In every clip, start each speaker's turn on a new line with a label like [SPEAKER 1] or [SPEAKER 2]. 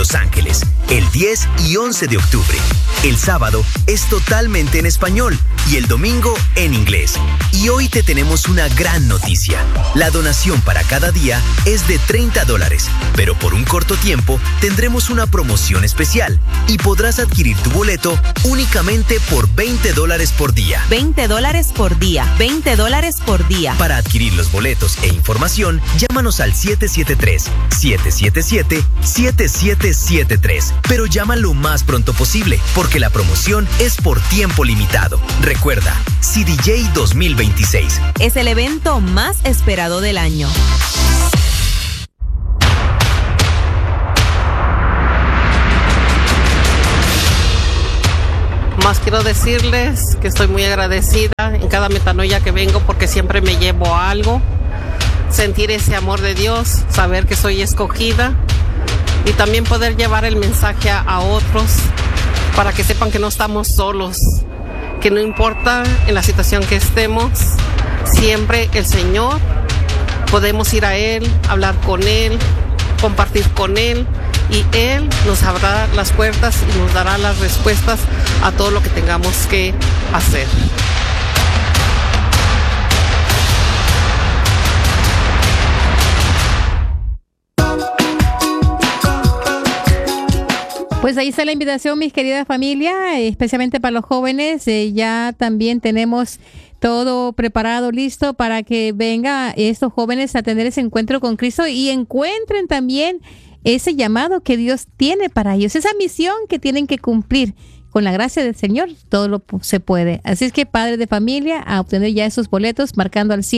[SPEAKER 1] Los Ángeles, el 10 y 11 de octubre. El sábado es totalmente en español y el domingo en inglés. Y hoy te tenemos una gran noticia. La donación para cada día es de $30, pero por un corto tiempo tendremos una promoción especial y podrás adquirir tu boleto únicamente por $20 por día.
[SPEAKER 2] $20 por día. $20 por día.
[SPEAKER 1] Para adquirir los boletos e información, llámanos al 773-777-7773. Pero llama lo más pronto posible, porque la promoción es por tiempo limitado. Recuerda, CDJ 2026
[SPEAKER 2] es el evento más esperado del año.
[SPEAKER 3] Más quiero decirles que estoy muy agradecida en cada metanoia que vengo, porque siempre me llevo algo. Sentir ese amor de Dios, saber que soy escogida y también poder llevar el mensaje a otros para que sepan que no estamos solos, que no importa en la situación que estemos, siempre el Señor, podemos ir a Él, hablar con Él, compartir con Él, y Él nos abrirá las puertas y nos dará las respuestas a todo lo que tengamos que hacer.
[SPEAKER 4] Pues ahí está la invitación, mis queridas familia, especialmente para los jóvenes. Ya también tenemos todo preparado, listo para que vengan estos jóvenes a tener ese encuentro con Cristo y encuentren también ese llamado que Dios tiene para ellos, esa misión que tienen que cumplir. Con la gracia del Señor, todo lo se puede. Así es que, padres de familia, a obtener ya esos boletos, marcando al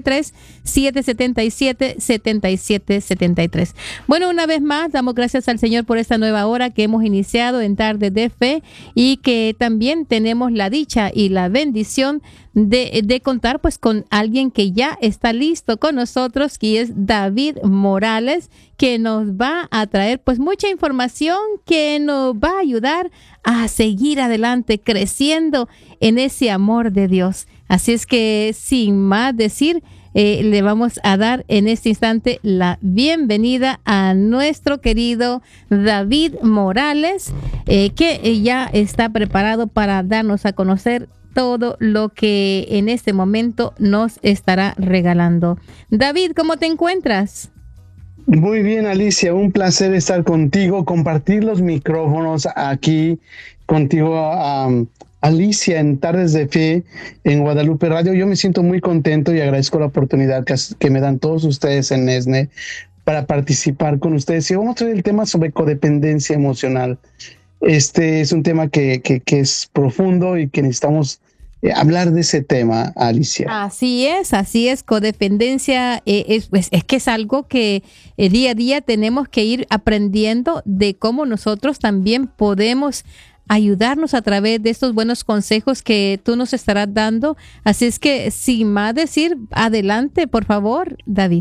[SPEAKER 4] 773-777-7773. Bueno, una vez más, damos gracias al Señor por esta nueva hora que hemos iniciado en Tarde de Fe y que también tenemos la dicha y la bendición de contar pues con alguien que ya está listo con nosotros, que es David Morales, que nos va a traer pues mucha información que nos va a ayudar a seguir adelante creciendo en ese amor de Dios. Así es que sin más decir, le vamos a dar en este instante la bienvenida a nuestro querido David Morales, que ya está preparado para darnos a conocer todo lo que en este momento nos estará regalando. David, ¿cómo te encuentras?
[SPEAKER 5] Muy bien, Alicia, un placer estar contigo, compartir los micrófonos aquí contigo, Alicia, en Tardes de Fe en Guadalupe Radio. Yo me siento muy contento y agradezco la oportunidad que me dan todos ustedes en ESNE para participar con ustedes. Y vamos a traer el tema sobre codependencia emocional. Este es un tema que es profundo y que necesitamos hablar de ese tema, Alicia.
[SPEAKER 4] Así es, codependencia es que es algo que día a día tenemos que ir aprendiendo de cómo nosotros también podemos ayudarnos a través de estos buenos consejos que tú nos estarás dando. Así es que, sin más decir, adelante, por favor, David.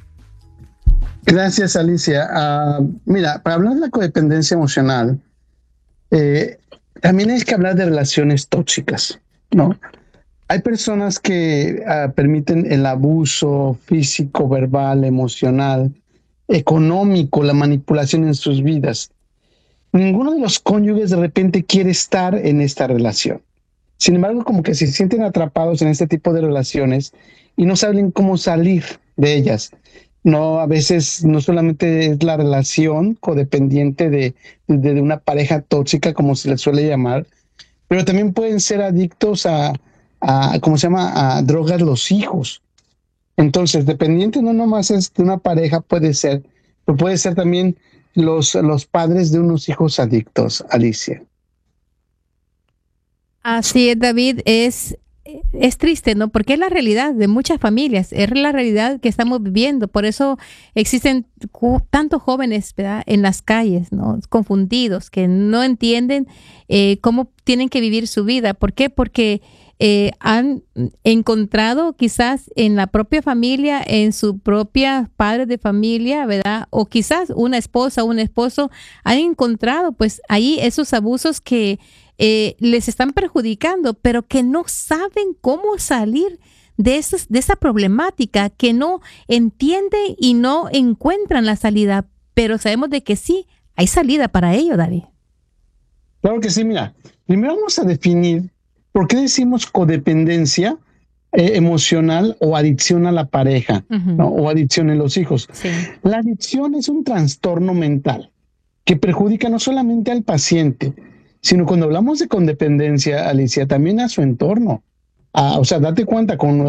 [SPEAKER 5] Gracias, Alicia. Mira, para hablar de la codependencia emocional, también hay que hablar de relaciones tóxicas, ¿no? Hay personas que permiten el abuso físico, verbal, emocional, económico, la manipulación en sus vidas. Ninguno de los cónyuges de repente quiere estar en esta relación. Sin embargo, como que se sienten atrapados en este tipo de relaciones y no saben cómo salir de ellas. No, a veces no solamente es la relación codependiente de una pareja tóxica, como se le suele llamar, pero también pueden ser adictos a ¿cómo se llama? A drogas los hijos. Entonces, dependiente no nomás es de una pareja, puede ser, pero puede ser también los padres de unos hijos adictos, Alicia.
[SPEAKER 4] Así es, David, es triste, ¿no? Porque es la realidad de muchas familias, es la realidad que estamos viviendo. Por eso existen tantos jóvenes, ¿verdad?, en las calles, ¿no?, confundidos, que no entienden cómo tienen que vivir su vida. ¿Por qué? Porque han encontrado quizás en la propia familia, en su propia padre de familia, ¿verdad?, o quizás una esposa o un esposo, han encontrado pues ahí esos abusos que les están perjudicando, pero que no saben cómo salir de esa problemática, que no entienden y no encuentran la salida. Pero sabemos de que sí hay salida para ello, David.
[SPEAKER 5] Claro que sí, mira, primero vamos a definir por qué decimos codependencia emocional o adicción a la pareja, ¿no? O adicción en los hijos.
[SPEAKER 4] Sí.
[SPEAKER 5] La adicción es un trastorno mental que perjudica no solamente al paciente, sino cuando hablamos de codependencia, Alicia, también a su entorno. O sea, date cuenta cuando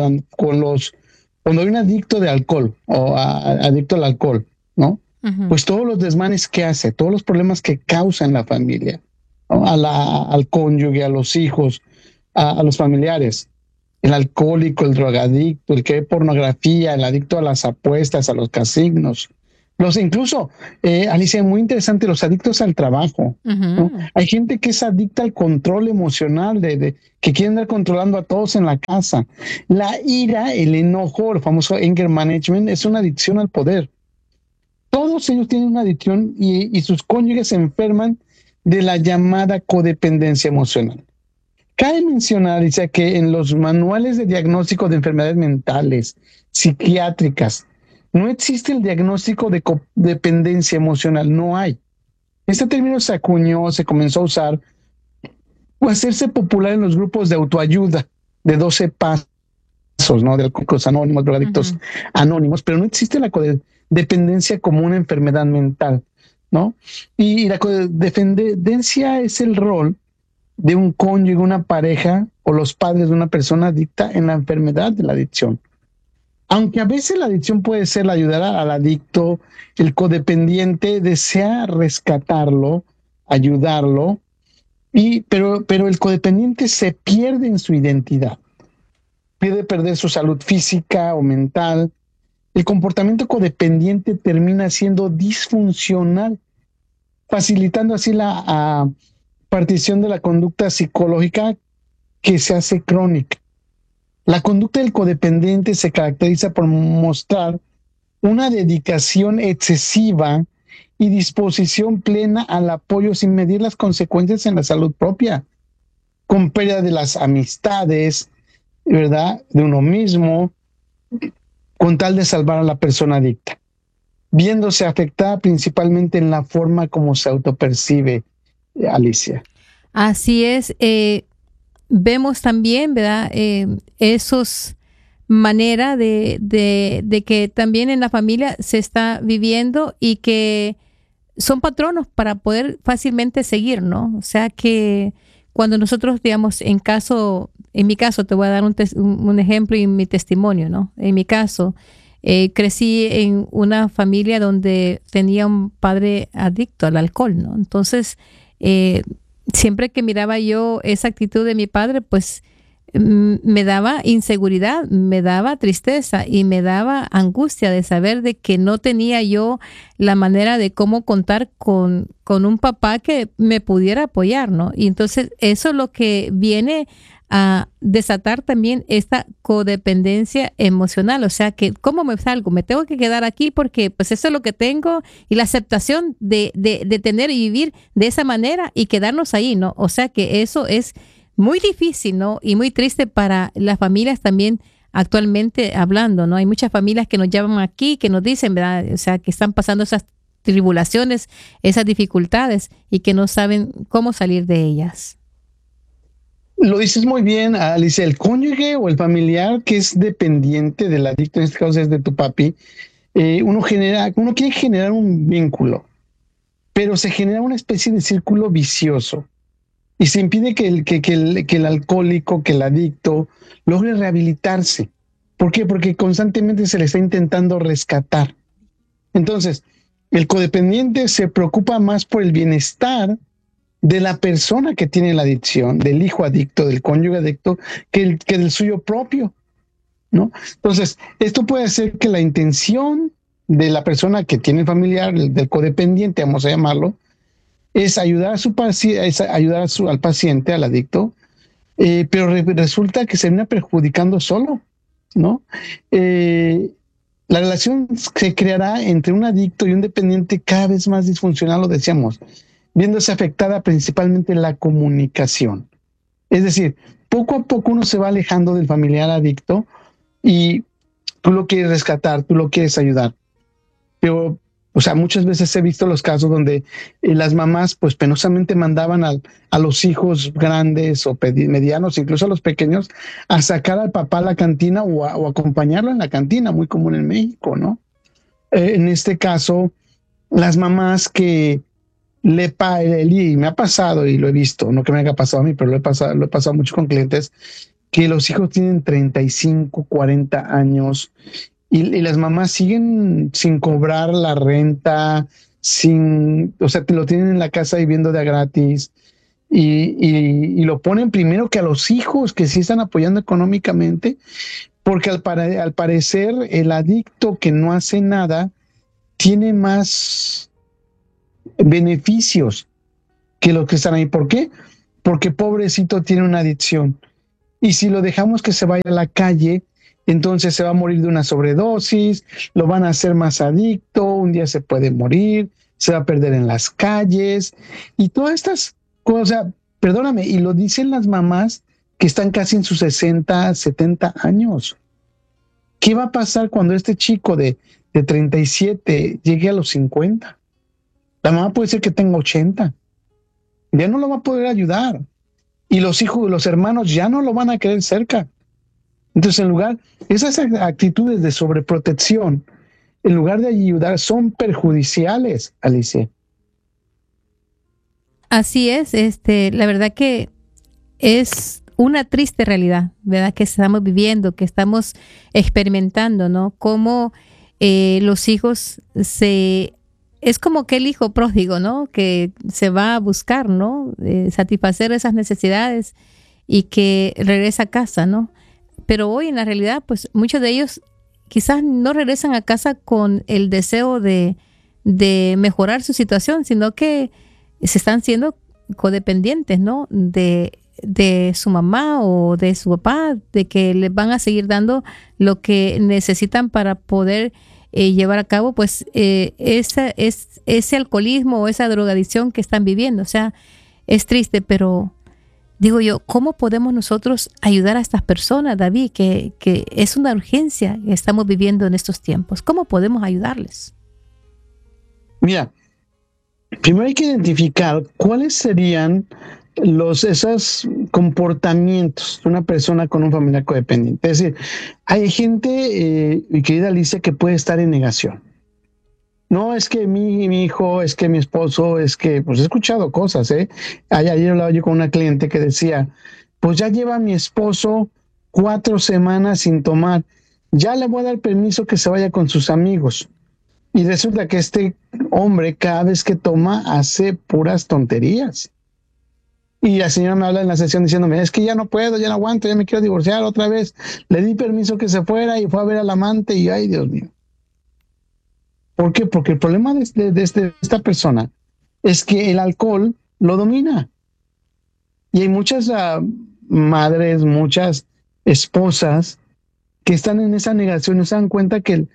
[SPEAKER 5] hay un adicto de alcohol o adicto al alcohol, ¿no? Pues todos los desmanes que hace, todos los problemas que causa en la familia, ¿no? Al cónyuge, a los hijos, a los familiares. El alcohólico, el drogadicto, el que ve pornografía, el adicto a las apuestas, a los casinos. Incluso, Alicia, muy interesante, los adictos al trabajo, ¿no? Hay gente que es adicta al control emocional, que quiere andar controlando a todos en la casa. La ira, el enojo, el famoso anger management, es una adicción al poder. Todos ellos tienen una adicción y sus cónyuges se enferman de la llamada codependencia emocional. Cabe mencionar, Alicia, que en los manuales de diagnóstico de enfermedades mentales, psiquiátricas, no existe el diagnóstico de codependencia emocional, no hay. Este término se acuñó, se comenzó a usar o a hacerse popular en los grupos de autoayuda de 12 pasos, ¿no? De alcohólicos anónimos, drogadictos anónimos, pero no existe la codependencia como una enfermedad mental, ¿no? Y la codependencia es el rol de un cónyuge, una pareja o los padres de una persona adicta en la enfermedad de la adicción. Aunque a veces la adicción puede ser la ayudar al adicto, el codependiente desea rescatarlo, ayudarlo, pero el codependiente se pierde en su identidad, puede perder su salud física o mental. El comportamiento codependiente termina siendo disfuncional, facilitando así la partición de la conducta psicológica que se hace crónica. La conducta del codependiente se caracteriza por mostrar una dedicación excesiva y disposición plena al apoyo sin medir las consecuencias en la salud propia, con pérdida de las amistades, ¿verdad?, de uno mismo, con tal de salvar a la persona adicta, viéndose afectada principalmente en la forma como se autopercibe, Alicia.
[SPEAKER 4] Así es. Vemos también, ¿verdad? Esos manera de que también en la familia se está viviendo y que son patronos para poder fácilmente seguir, ¿no? O sea que cuando nosotros, digamos, en mi caso, te voy a dar un ejemplo y mi testimonio, ¿no? En mi caso, crecí en una familia donde tenía un padre adicto al alcohol, ¿no? Entonces, siempre que miraba yo esa actitud de mi padre, pues me daba inseguridad, me daba tristeza y me daba angustia de saber de que no tenía yo la manera de cómo contar con un papá que me pudiera apoyar, ¿no? Y entonces eso es lo que viene a desatar también esta codependencia emocional, o sea que ¿cómo me salgo? Me tengo que quedar aquí porque pues eso es lo que tengo y la aceptación de tener y vivir de esa manera y quedarnos ahí, ¿no? O sea que eso es muy difícil, ¿no? Y muy triste para las familias también actualmente hablando, ¿no? Hay muchas familias que nos llaman aquí, que nos dicen, ¿verdad? O sea, que están pasando esas tribulaciones, esas dificultades y que no saben cómo salir de ellas.
[SPEAKER 5] Lo dices muy bien, Alicia, el cónyuge o el familiar que es dependiente del adicto, en este caso es de tu papi, uno quiere generar un vínculo, pero se genera una especie de círculo vicioso y se impide que el alcohólico, que el adicto logre rehabilitarse. ¿Por qué? Porque constantemente se le está intentando rescatar. Entonces, el codependiente se preocupa más por el bienestar de la persona que tiene la adicción, del hijo adicto, del cónyuge adicto, que del suyo propio, ¿no? Entonces, esto puede hacer que la intención de la persona que tiene el familiar, del codependiente, vamos a llamarlo, es ayudar al paciente, al adicto, pero resulta que se viene perjudicando solo, ¿no? La relación se creará entre un adicto y un dependiente cada vez más disfuncional, lo decíamos, viéndose afectada principalmente la comunicación. Es decir, poco a poco uno se va alejando del familiar adicto y tú lo quieres rescatar, tú lo quieres ayudar, pero O sea, muchas veces he visto los casos donde las mamás pues penosamente mandaban a los hijos grandes o medianos, incluso a los pequeños, a sacar al papá a la cantina o acompañarlo en la cantina, muy común en México, ¿no? En este caso, las mamás que y me ha pasado y lo he visto, no que me haya pasado a mí, pero lo he pasado mucho con clientes, que los hijos tienen 35, 40 años y las mamás siguen sin cobrar la renta, o sea, te lo tienen en la casa viviendo de a gratis y lo ponen primero que a los hijos que sí están apoyando económicamente, porque al parecer el adicto que no hace nada tiene más beneficios que los que están ahí. ¿Por qué? Porque pobrecito tiene una adicción. Y si lo dejamos que se vaya a la calle, entonces se va a morir de una sobredosis, lo van a hacer más adicto, un día se puede morir, se va a perder en las calles y todas estas cosas, perdóname, y lo dicen las mamás que están casi en sus 60, 70 años. ¿Qué va a pasar cuando este chico de 37 llegue a los 50? La mamá puede ser que tenga 80. Ya no lo va a poder ayudar. Y los hijos, los hermanos ya no lo van a querer cerca. Entonces, esas actitudes de sobreprotección, en lugar de ayudar, son perjudiciales, Alicia.
[SPEAKER 4] Así es, la verdad que es una triste realidad, ¿verdad? Que estamos viviendo, que estamos experimentando, ¿no? Cómo los hijos es como que el hijo pródigo, ¿no? Que se va a buscar, ¿no? Satisfacer esas necesidades y que regresa a casa, ¿no? Pero hoy en la realidad, pues muchos de ellos quizás no regresan a casa con el deseo de mejorar su situación, sino que se están siendo codependientes, ¿no? De su mamá o de su papá, de que les van a seguir dando lo que necesitan para poder llevar a cabo pues ese alcoholismo o esa drogadicción que están viviendo. O sea, es triste, pero digo yo, ¿cómo podemos nosotros ayudar a estas personas, David? Que es una urgencia que estamos viviendo en estos tiempos. ¿Cómo podemos ayudarles?
[SPEAKER 5] Mira, primero hay que identificar cuáles serían esos comportamientos de una persona con un familiar codependiente. Es decir, hay gente, mi querida Alicia, que puede estar en negación. No, es que mi hijo, es que mi esposo, es que, pues he escuchado cosas, ¿eh? Ayer hablaba yo con una cliente que decía, pues ya lleva mi esposo 4 semanas sin tomar, ya le voy a dar permiso que se vaya con sus amigos. Y resulta que este hombre cada vez que toma hace puras tonterías. Y la señora me habla en la sesión diciéndome, es que ya no puedo, ya no aguanto, ya me quiero divorciar otra vez. Le di permiso que se fuera y fue a ver al amante y ay, Dios mío. ¿Por qué? Porque el problema de esta persona es que el alcohol lo domina. Y hay muchas madres, muchas esposas que están en esa negación, no se dan cuenta que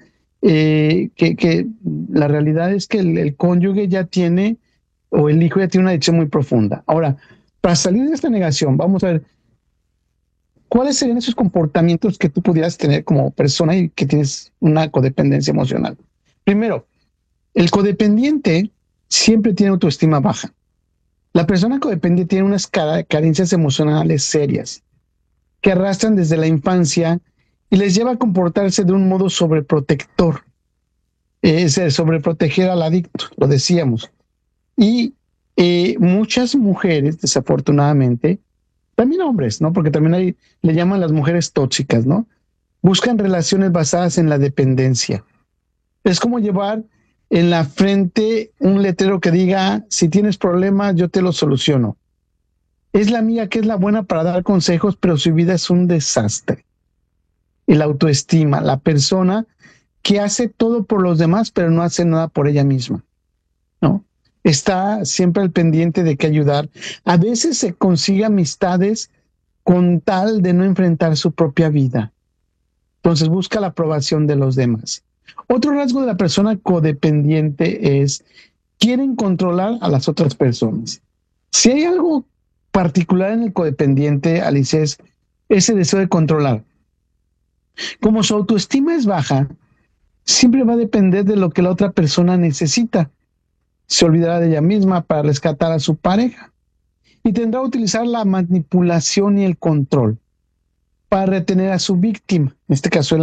[SPEAKER 5] la realidad es que el cónyuge ya tiene, o el hijo ya tiene una adicción muy profunda. Ahora, para salir de esta negación, vamos a ver cuáles serían esos comportamientos que tú pudieras tener como persona y que tienes una codependencia emocional. Primero, el codependiente siempre tiene autoestima baja. La persona codependiente tiene unas carencias emocionales serias que arrastran desde la infancia y les lleva a comportarse de un modo sobreprotector, sobreproteger al adicto, lo decíamos. Y muchas mujeres, desafortunadamente, también hombres, ¿no? Porque también le llaman las mujeres tóxicas, ¿no? Buscan relaciones basadas en la dependencia. Es como llevar en la frente un letrero que diga, si tienes problemas, yo te lo soluciono. Es la amiga que es la buena para dar consejos, pero su vida es un desastre. El autoestima, la persona que hace todo por los demás, pero no hace nada por ella misma, ¿no? Está siempre al pendiente de qué ayudar. A veces se consigue amistades con tal de no enfrentar su propia vida. Entonces busca la aprobación de los demás. Otro rasgo de la persona codependiente es quieren controlar a las otras personas. Si hay algo particular en el codependiente, Alicia, es ese deseo de controlar. Como su autoestima es baja, siempre va a depender de lo que la otra persona necesita. Se olvidará de ella misma para rescatar a su pareja y tendrá que utilizar la manipulación y el control para retener a su víctima, en este caso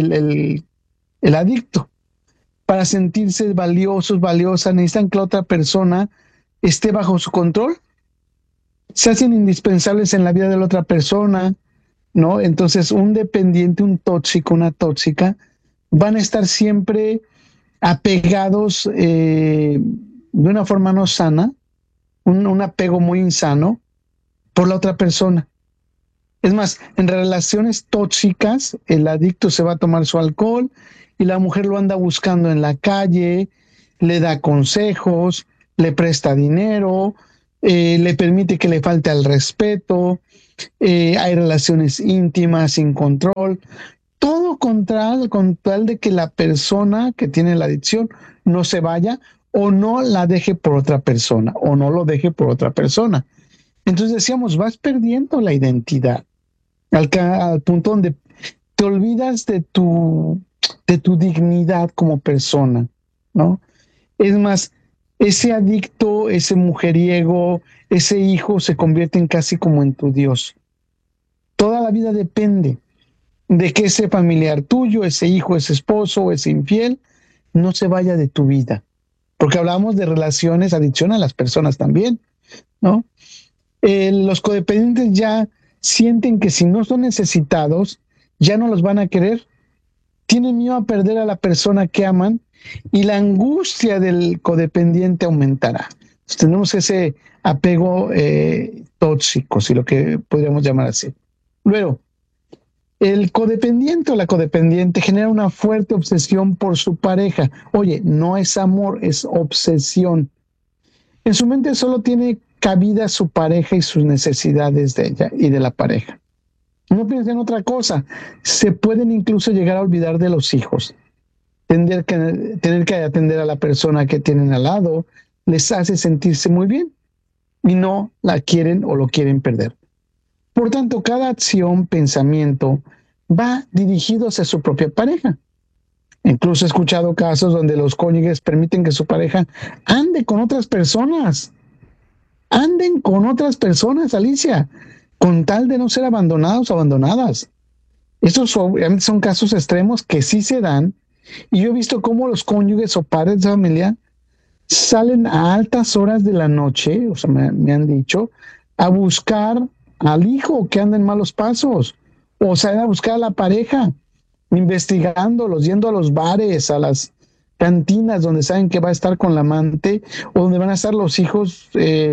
[SPEAKER 5] el adicto. Para sentirse valiosos, valiosas, necesitan que la otra persona esté bajo su control. Se hacen indispensables en la vida de la otra persona, ¿no? Entonces, un dependiente, un tóxico, una tóxica, van a estar siempre apegados de una forma no sana, un apego muy insano por la otra persona. Es más, en relaciones tóxicas, el adicto se va a tomar su alcohol y la mujer lo anda buscando en la calle, le da consejos, le presta dinero, le permite que le falte al respeto, hay relaciones íntimas sin control, todo con tal de que la persona que tiene la adicción no se vaya o no la deje por otra persona o no lo deje por otra persona. Entonces decíamos, vas perdiendo la identidad al punto donde te olvidas de tu dignidad como persona, ¿no? Es más, ese adicto, ese mujeriego, ese hijo se convierte casi como en tu Dios. Toda la vida depende de que ese familiar tuyo, ese hijo, ese esposo, ese infiel, no se vaya de tu vida. Porque hablamos de relaciones, adicción a las personas también, ¿no? Los codependientes ya sienten que si no son necesitados, ya no los van a querer. Tienen miedo a perder a la persona que aman y la angustia del codependiente aumentará. Entonces, tenemos ese apego tóxico, si lo que podríamos llamar así. Luego, el codependiente o la codependiente genera una fuerte obsesión por su pareja. Oye, no es amor, es obsesión. En su mente solo tiene cabida su pareja y sus necesidades de ella y de la pareja. No piensen en otra cosa. Se pueden incluso llegar a olvidar de los hijos. Tener que atender a la persona que tienen al lado les hace sentirse muy bien y no la quieren o lo quieren perder. Por tanto, cada acción, pensamiento va dirigido hacia su propia pareja. Incluso he escuchado casos donde los cónyuges permiten que su pareja ande con otras personas. Anden con otras personas, Alicia, con tal de no ser abandonados o abandonadas. Estos obviamente son casos extremos que sí se dan, y yo he visto cómo los cónyuges o padres de familia salen a altas horas de la noche, o sea, me han dicho, a buscar al hijo que anda en malos pasos, o salen a buscar a la pareja, investigándolos, yendo a los bares, a las cantinas donde saben que va a estar con la amante, o donde van a estar los hijos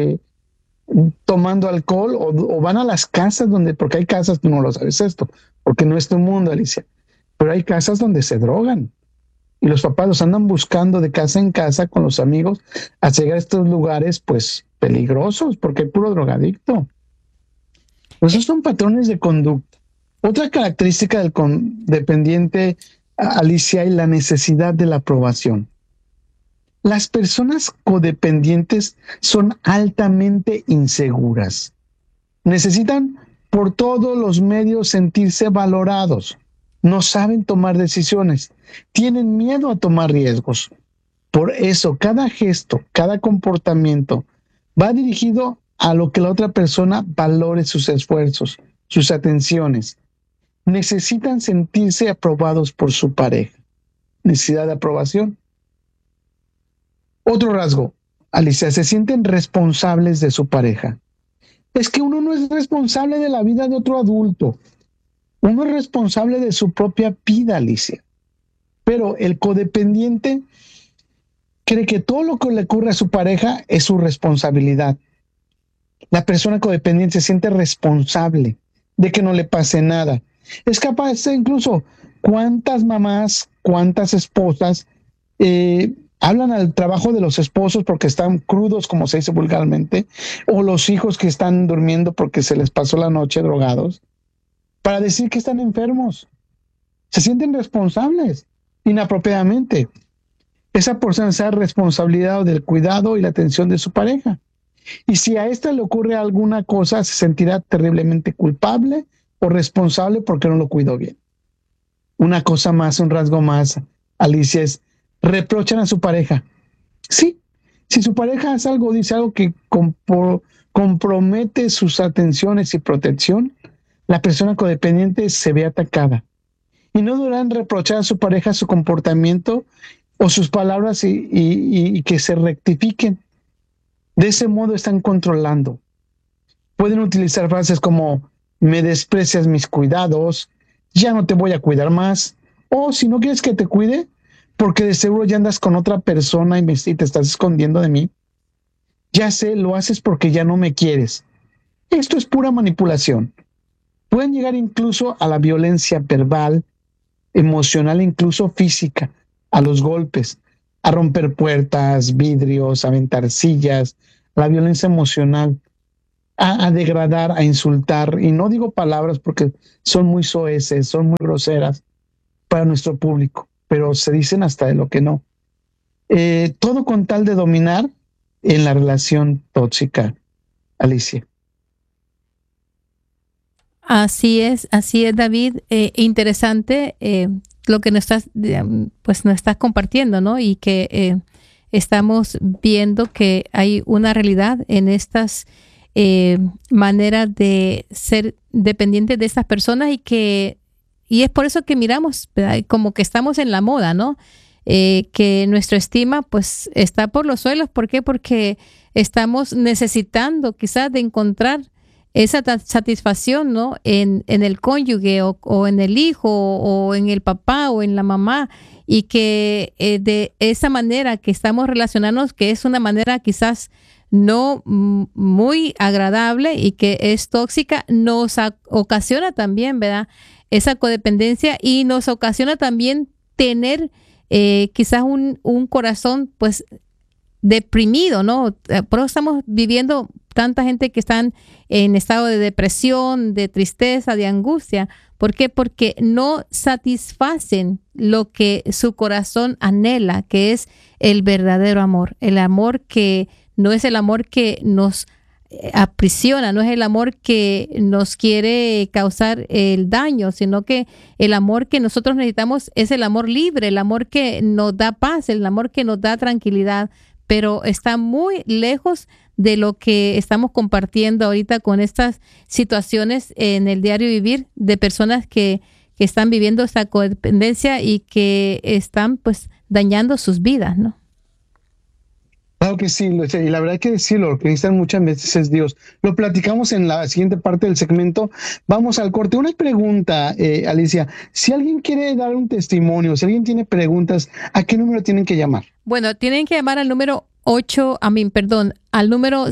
[SPEAKER 5] tomando alcohol, o van a las casas donde, porque hay casas, tú no lo sabes esto, porque no es tu mundo, Alicia, pero hay casas donde se drogan. Y los papás los andan buscando de casa en casa con los amigos a llegar a estos lugares, pues, peligrosos, porque hay puro drogadicto. Pues esos son patrones de conducta. Otra característica del dependiente, Alicia, es la necesidad de la aprobación. Las personas codependientes son altamente inseguras. Necesitan por todos los medios sentirse valorados. No saben tomar decisiones. Tienen miedo a tomar riesgos. Por eso, cada gesto, cada comportamiento va dirigido a lo que la otra persona valore sus esfuerzos, sus atenciones. Necesitan sentirse aprobados por su pareja. Necesidad de aprobación. Otro rasgo, Alicia, se sienten responsables de su pareja. Es que uno no es responsable de la vida de otro adulto. Uno es responsable de su propia vida, Alicia. Pero el codependiente cree que todo lo que le ocurre a su pareja es su responsabilidad. La persona codependiente se siente responsable de que no le pase nada. Es capaz de incluso, ¿cuántas mamás, cuántas esposas hablan al trabajo de los esposos porque están crudos, como se dice vulgarmente, o los hijos que están durmiendo porque se les pasó la noche drogados, para decir que están enfermos? Se sienten responsables inapropiadamente. Esa persona se da responsabilidad del cuidado y la atención de su pareja. Y si a esta le ocurre alguna cosa, se sentirá terriblemente culpable o responsable porque no lo cuidó bien. Una cosa más, un rasgo más, Alicia, es reprochan a su pareja. Sí, si su pareja hace algo, dice algo que compromete sus atenciones y protección, la persona codependiente se ve atacada. Y no dudarán en reprochar a su pareja su comportamiento o sus palabras y que se rectifiquen. De ese modo están controlando. Pueden utilizar frases como: me desprecias mis cuidados, ya no te voy a cuidar más, o si no quieres que te cuide, porque de seguro ya andas con otra persona y te estás escondiendo de mí. Ya sé, lo haces porque ya no me quieres. Esto es pura manipulación. Pueden llegar incluso a la violencia verbal, emocional, incluso física, a los golpes, a romper puertas, vidrios, a aventar sillas, la violencia emocional, a degradar, a insultar. Y no digo palabras porque son muy soeces, son muy groseras para nuestro público, pero se dicen hasta de lo que no. Todo con tal de dominar en la relación tóxica, Alicia.
[SPEAKER 4] Así es, David. Interesante lo que nos estás compartiendo, ¿no? Y que estamos viendo que hay una realidad en estas maneras de ser dependientes de estas personas y es por eso que miramos, ¿verdad? Como que estamos en la moda, ¿no? Que nuestra estima pues está por los suelos. ¿Por qué? Porque estamos necesitando quizás de encontrar esa satisfacción, ¿no? En el cónyuge o en el hijo o en el papá o en la mamá, y que de esa manera que estamos relacionándonos, que es una manera quizás no muy agradable y que es tóxica, nos ocasiona también, ¿verdad? Esa codependencia, y nos ocasiona también tener quizás un corazón pues deprimido, ¿no? Por eso estamos viviendo tanta gente que están en estado de depresión, de tristeza, de angustia. ¿Por qué? Porque no satisfacen lo que su corazón anhela, que es el verdadero amor. El amor que no es el amor que nos aprisiona, no es el amor que nos quiere causar el daño, sino que el amor que nosotros necesitamos es el amor libre, el amor que nos da paz, el amor que nos da tranquilidad, pero está muy lejos de lo que estamos compartiendo ahorita con estas situaciones en el diario vivir de personas que están viviendo esta codependencia y que están pues dañando sus vidas, ¿no?
[SPEAKER 5] Claro que sí, y la verdad hay que decirlo, lo que necesitan muchas veces es Dios. Lo platicamos en la siguiente parte del segmento. Vamos al corte. Una pregunta, Alicia, si alguien quiere dar un testimonio, si alguien tiene preguntas, ¿a qué número tienen que llamar?
[SPEAKER 4] Bueno, tienen que llamar al número al número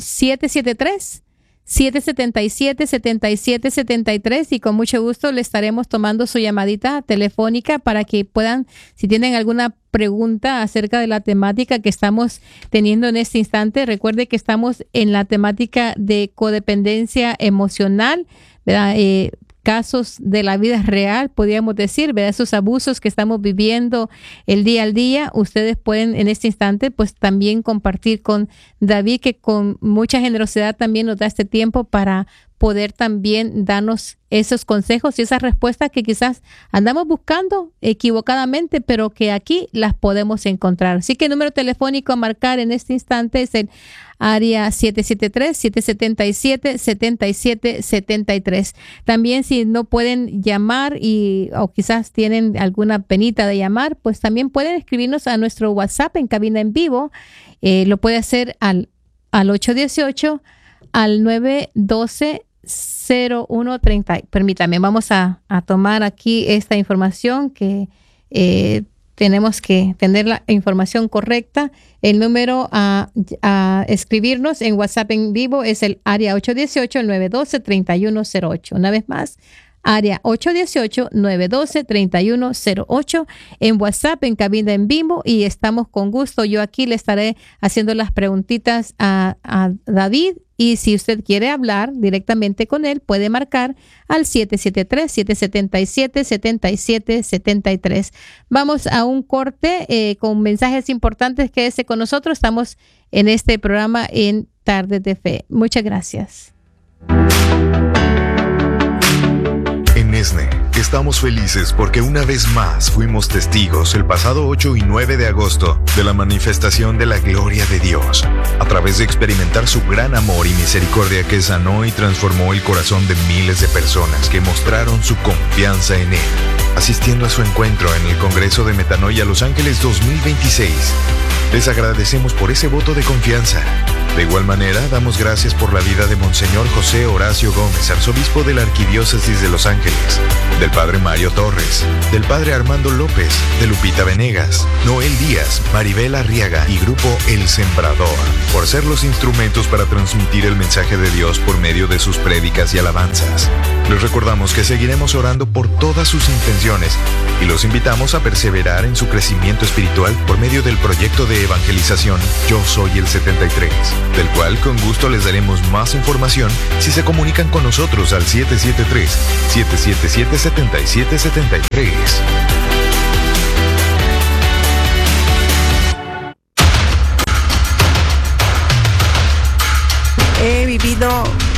[SPEAKER 4] 773-777-7773, y con mucho gusto le estaremos tomando su llamadita telefónica para que puedan, si tienen alguna pregunta acerca de la temática que estamos teniendo en este instante. Recuerde que estamos en la temática de codependencia emocional, ¿verdad? Casos de la vida real, podríamos decir, ¿verdad? Esos abusos que estamos viviendo el día al día. Ustedes pueden en este instante pues también compartir con David, que con mucha generosidad también nos da este tiempo para poder también darnos esos consejos y esas respuestas que quizás andamos buscando equivocadamente, pero que aquí las podemos encontrar. Así que el número telefónico a marcar en este instante es el área 773-777-7773. También si no pueden llamar o quizás tienen alguna penita de llamar, pues también pueden escribirnos a nuestro WhatsApp en cabina en vivo. Lo puede hacer al 818 al 912-0130. Permítame, vamos a tomar aquí esta información que tenemos que tener la información correcta. El número a escribirnos en WhatsApp en vivo es el área 818-912-3108. Una vez más, área 818-912-3108 en WhatsApp, en cabina en vivo, y estamos con gusto. Yo aquí le estaré haciendo las preguntitas a David, y si usted quiere hablar directamente con él, puede marcar al 773-777-7773. Vamos a un corte con mensajes importantes. Quédese con nosotros. Estamos en este programa en Tardes de Fe. Muchas gracias.
[SPEAKER 6] En ESNE que estamos felices porque una vez más fuimos testigos el pasado 8 y 9 de agosto de la manifestación de la gloria de Dios, a través de experimentar su gran amor y misericordia que sanó y transformó el corazón de miles de personas que mostraron su confianza en Él, asistiendo a su encuentro en el Congreso de Metanoia Los Ángeles 2026. Les agradecemos por ese voto de confianza. De igual manera, damos gracias por la vida de Monseñor José Horacio Gómez, arzobispo de la Arquidiócesis de Los Ángeles, del Padre Mario Torres, del Padre Armando López, de Lupita Venegas, Noel Díaz, Maribel Arriaga y Grupo El Sembrador, por ser los instrumentos para transmitir el mensaje de Dios por medio de sus prédicas y alabanzas. Les recordamos que seguiremos orando por todas sus intenciones y los invitamos a perseverar en su crecimiento espiritual por medio del proyecto de evangelización Yo Soy el 73, del cual con gusto les daremos más información si se comunican con nosotros al 773-777-7773.
[SPEAKER 7] He vivido